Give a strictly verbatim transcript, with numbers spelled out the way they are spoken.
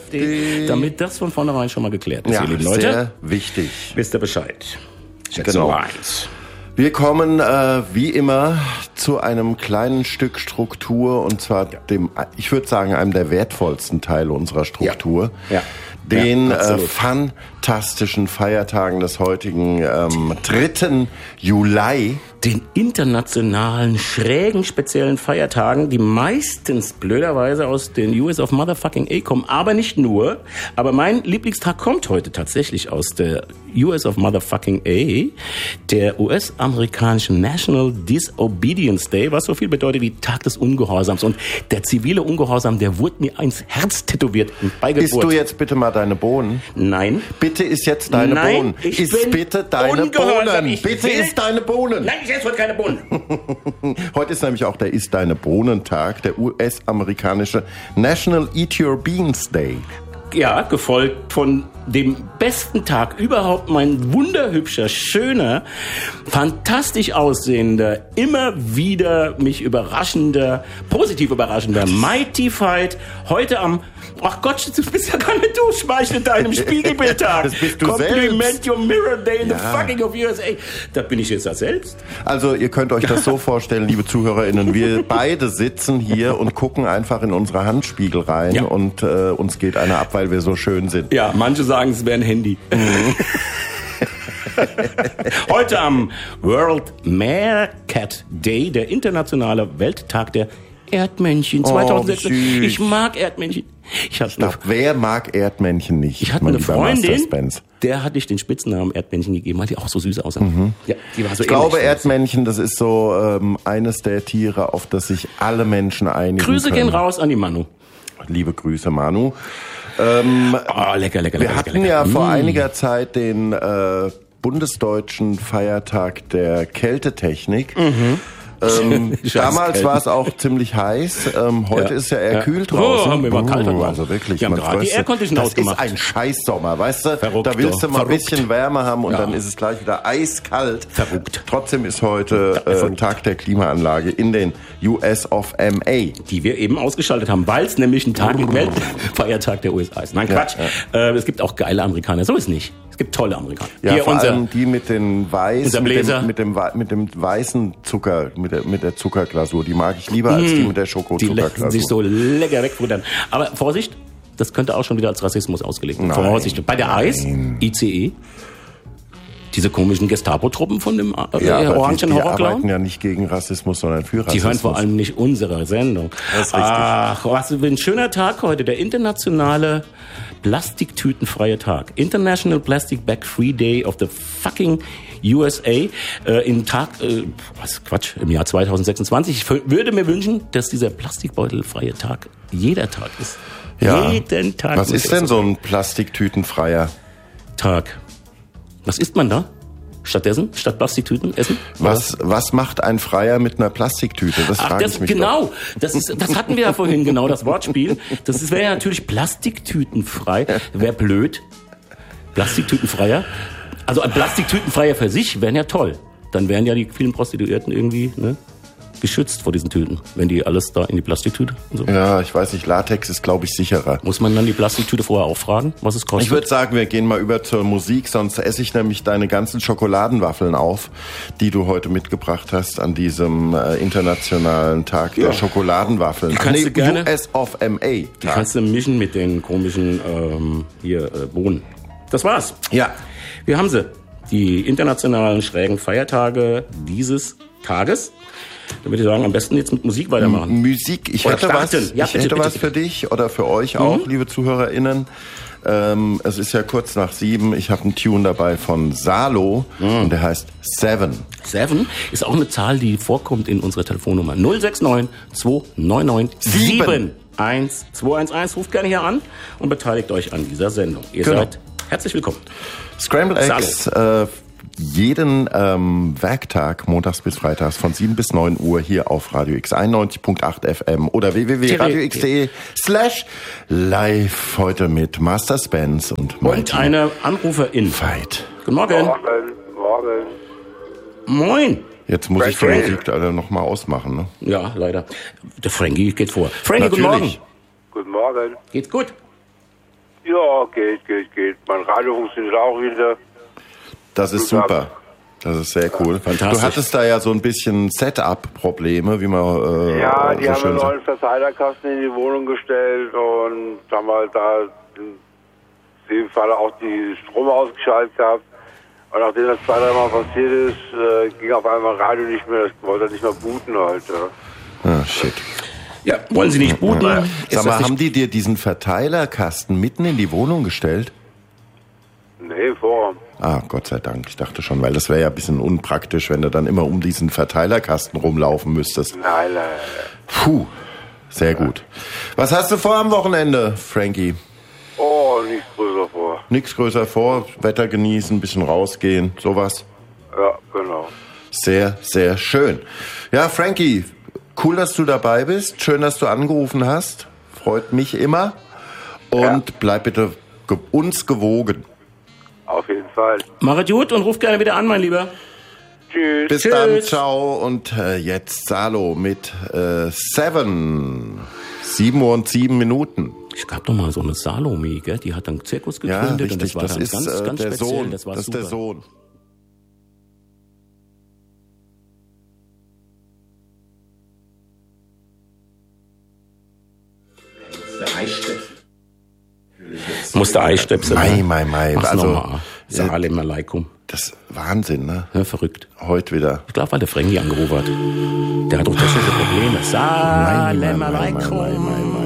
AfD, damit das von vornherein schon mal geklärt ist, ja, ihr lieben Leute. Sehr wichtig. Wisst ihr Bescheid? Genau. eins. Wir kommen äh, wie immer zu einem kleinen Stück Struktur und zwar ja. dem, ich würde sagen, einem der wertvollsten Teile unserer Struktur. Ja. Ja. Den ja, äh, fantastischen Feiertagen des heutigen ähm, dritten Juli. Den internationalen, schrägen, speziellen Feiertagen, die meistens blöderweise aus den U S of Motherfucking A kommen, aber nicht nur. Aber mein Lieblingstag kommt heute tatsächlich aus der U S of Motherfucking A, der U S-amerikanischen National Disobedience Day, was so viel bedeutet wie Tag des Ungehorsams. Und der zivile Ungehorsam, der wurde mir ins Herz tätowiert bei Geburt. Isst du jetzt bitte mal deine Bohnen? Nein. Bitte isst jetzt deine Nein, Bohnen. Ich Iss bin bitte deine ungehorsam. Bohnen. Ich bitte isst deine Bohnen. Nein, ich esse heute keine Bohnen. Heute ist nämlich auch der Isst deine Bohnen-Tag, der U S-amerikanische National Eat Your Beans Day. Ja, gefolgt von dem besten Tag überhaupt, mein wunderhübscher, schöner, fantastisch aussehender, immer wieder mich überraschender, positiv überraschender Mighty Fight. Heute am, ach Gott, du bist ja gar nicht du, schmeichel deinem Spiegelbildtag. Das bist du Compliment selbst. Your Mirror Day in ja. the fucking of U S A. Da bin ich jetzt ja selbst. Also ihr könnt euch das so vorstellen, liebe ZuhörerInnen, wir beide sitzen hier und gucken einfach in unsere Handspiegel rein ja. und äh, uns geht einer ab, weil wir so schön sind. Ja, manche sagen, es wäre ein Handy. Mhm. Heute am World Meerkat Day, der internationale Welttag der Erdmännchen zweitausendsechzehn. Oh, ich mag Erdmännchen. Ich, ich glaub, wer mag Erdmännchen nicht? Ich hatte eine Freundin, der hatte ich den Spitznamen Erdmännchen gegeben, weil die auch so süß aussah. Mhm. Ja, die war so ich glaube, Erdmännchen, das ist so ähm, eines der Tiere, auf das sich alle Menschen einigen Grüße können. gehen raus an die Manu. Liebe Grüße, Manu. Ähm, oh, lecker, lecker, wir lecker. hatten lecker. ja mm. vor einiger Zeit den äh, bundesdeutschen Feiertag der Kältetechnik. Mhm. Ähm, damals war es auch ziemlich heiß. Ähm, heute ja. ist ja eher ja. kühl draußen. Oh, haben wir mal kalt uh, also wirklich. Wir haben gerade die Aircondition ausgemacht. Das ist ein Scheißsommer, weißt du? Verrückt, da willst du mal verrückt. ein bisschen Wärme haben und ja. dann ist es gleich wieder eiskalt. Verrückt. Trotzdem ist heute äh, Tag der Klimaanlage in den U S of M A. Die wir eben ausgeschaltet haben, weil es nämlich ein Tag im Weltfeiertag der U S A ist. Nein, Quatsch. Ja, ja. Äh, es gibt auch geile Amerikaner. So ist nicht. Es gibt tolle Amerikaner. Ja, Hier vor unser, allem die mit den weißen, mit dem, mit dem, mit dem weißen Zucker, mit der, mit der Zuckerglasur. Die mag ich lieber als die mit der Schokozuckerglasur. Die lassen sich so lecker wegfuttern. Aber Vorsicht, das könnte auch schon wieder als Rassismus ausgelegt werden. Vorsicht. Bei der Eis, I C E, diese komischen Gestapo-Truppen von dem äh, ja, orangen die, die Horrorclown. arbeiten ja nicht gegen Rassismus, sondern für Rassismus. Die hören vor allem nicht unsere Sendung. Das ist richtig. Ach, was für ein schöner Tag heute. Der internationale Plastiktütenfreie Tag. International Plastic Bag Free Day of the fucking U S A. Äh, im Tag, äh, was Quatsch, im Jahr zweitausendsechsundzwanzig. Ich würde mir wünschen, dass dieser plastikbeutelfreie Tag jeder Tag ist. Ja. Jeden Tag. Was ist denn so ein plastiktütenfreier Tag? Was isst man da? Stattdessen, statt Plastiktüten essen? Was, was macht ein Freier mit einer Plastiktüte? Das Ach, frage das, ich mich genau. doch. Das ist, das hatten wir ja vorhin, genau, das Wortspiel. Das wäre ja natürlich plastiktütenfrei. Wäre blöd. Plastiktütenfreier. Also ein Plastiktütenfreier für sich wären ja toll. Dann wären ja die vielen Prostituierten irgendwie, ne, geschützt vor diesen Tüten, wenn die alles da in die Plastiktüte und so. Ja, ich weiß nicht, Latex ist, glaube ich, sicherer. Muss man dann die Plastiktüte vorher auch fragen, was es kostet? Ich würde sagen, wir gehen mal über zur Musik, sonst esse ich nämlich deine ganzen Schokoladenwaffeln auf, die du heute mitgebracht hast an diesem äh, internationalen Tag ja. der Schokoladenwaffeln. Die kannst nee, du gerne, U S of M A. Die kannst du mischen mit den komischen ähm, hier äh, Bohnen. Das war's. Ja. Wir haben sie. Die internationalen schrägen Feiertage dieses Tages. Dann würde ich sagen, am besten jetzt mit Musik weitermachen. M- Musik, ich oder hätte starten. was, ja, ich bitte, hätte bitte, was bitte. für dich oder für euch auch, mhm. liebe ZuhörerInnen. Ähm, es ist ja kurz nach sieben. Ich habe einen Tune dabei von Salo mhm. und der heißt Seven. Seven ist auch eine Zahl, die vorkommt in unserer Telefonnummer null sechs neun zwei neun neun sieben eins zwei eins eins. Ruft gerne hier an und beteiligt euch an dieser Sendung. Ihr genau. seid herzlich willkommen. Scramble Eggs, äh, jeden ähm, Werktag, montags bis freitags von sieben bis neun Uhr hier auf Radio X einundneunzig Komma acht F M oder w w w punkt radio x punkt de slash live heute mit Master Spence und Mighty Und eine Anruferin. Fight. Guten Morgen. Morgen, morgen. Moin. Jetzt muss ich die Musik alle noch mal ausmachen, ne? Ja, leider. Der Frankie geht vor. Frankie, guten Morgen. Guten Morgen. Geht's gut? Ja, geht, geht, geht. Mein Radio funktioniert auch wieder. Das ist super. Das ist sehr cool. Fantastisch. Du hattest da ja so ein bisschen Setup-Probleme, wie man äh, Ja, die so haben schön einen sagt. neuen Verteilerkasten in die Wohnung gestellt und haben halt da in dem Fall auch die Strom ausgeschaltet gehabt. Und nachdem das zwei, dreimal passiert ist, äh, ging auf einmal Radio nicht mehr, das wollte nicht mehr booten halt. Ja. Ah, shit. Ja, wollen Sie nicht booten? Ja. Ist Sag das mal, nicht- haben die dir diesen Verteilerkasten mitten in die Wohnung gestellt? Nee, Vorraum. Ah, Gott sei Dank. Ich dachte schon, weil das wäre ja ein bisschen unpraktisch, wenn du dann immer um diesen Verteilerkasten rumlaufen müsstest. Nein, nein. Puh, sehr gut. Was hast du vor am Wochenende, Frankie? Oh, nichts größer vor. Nichts größer vor, Wetter genießen, ein bisschen rausgehen, sowas. Ja, genau. Sehr, sehr schön. Ja, Frankie, cool, dass du dabei bist. Schön, dass du angerufen hast. Freut mich immer. Und Ja. bleib bitte ge- uns gewogen. Auf jeden Fall. Mach es gut und ruf gerne wieder an, mein Lieber. Tschüss. Bis Tschüss. dann, ciao. Und äh, jetzt Salo mit äh, Seven. Sieben Uhr und sieben Minuten. Ich gab doch mal so eine Salome, gell? Die hat einen Zirkus Ja, gegründet richtig. und das war Das dann ist ganz, äh, ganz der speziell. Sohn. Das war Das ist super. der Sohn. Musste Eistöpsel. Mai, ne? mai, mai. Mach's Also, nochmal. Salam alaikum. Das ist Wahnsinn, ne? Ja, verrückt. Heute wieder. Ich glaube, weil der Frankie angerufen hat. Der hat doch technische Probleme. Mai, Salam mai, mai, mai, mai, alaikum. mai, mai.